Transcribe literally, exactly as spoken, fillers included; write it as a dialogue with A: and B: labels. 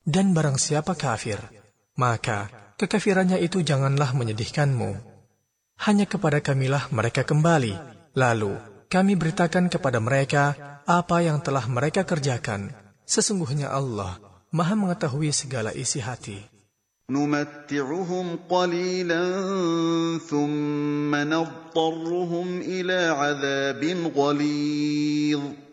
A: Dan barang siapa kafir, maka kekafirannya itu janganlah menyedihkanmu. Hanya kepada Kamilah mereka kembali, lalu kami beritakan kepada mereka apa yang telah mereka kerjakan. Sesungguhnya Allah Maha mengetahui segala isi hati.
B: نُمَتِّعُهُمْ قَلِيلًا ثُمَّ نَضْطَرُّهُمْ إِلَى عَذَابٍ غَلِيظٍ